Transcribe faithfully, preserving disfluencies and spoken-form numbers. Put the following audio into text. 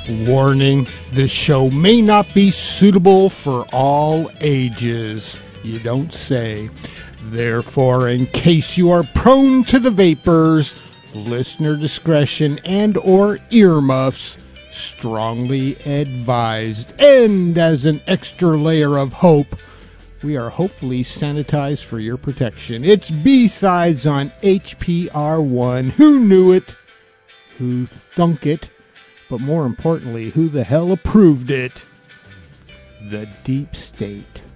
Warning, this show may not be suitable for all ages. You don't say. Therefore, in case you are prone to the vapors, listener discretion and or earmuffs strongly advised. And as an extra layer of hope, we are hopefully sanitized for your protection. It's B-Sides on H P R one. Who knew it? Who thunk it? But more importantly, who the hell approved it? The Deep State.